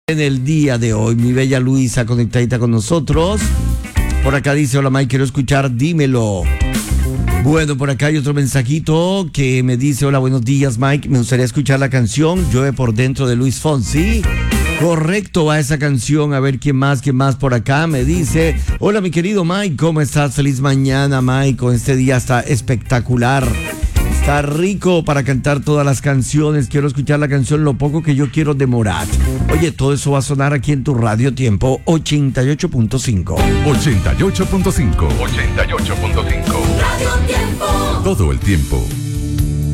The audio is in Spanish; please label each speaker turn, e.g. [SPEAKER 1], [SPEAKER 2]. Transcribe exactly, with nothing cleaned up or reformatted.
[SPEAKER 1] En el día de hoy, mi bella Luisa conectadita con nosotros. Por acá dice, hola Mike, quiero escuchar Dímelo. Bueno, por acá hay otro mensajito que me dice, hola, buenos días Mike, me gustaría escuchar la canción Llueve por dentro de Luis Fonsi. Correcto, va esa canción. A ver quién más, quién más por acá me dice, hola mi querido Mike, ¿cómo estás? Feliz mañana Mike, con este día está espectacular. Está rico para cantar todas las canciones. Quiero escuchar la canción Lo poco que yo quiero de Morat. Oye, todo eso va a sonar aquí en tu Radio Tiempo ochenta y ocho punto cinco.
[SPEAKER 2] ochenta y ocho punto cinco.
[SPEAKER 3] ochenta y ocho punto cinco.
[SPEAKER 2] Radio Tiempo. Todo el tiempo.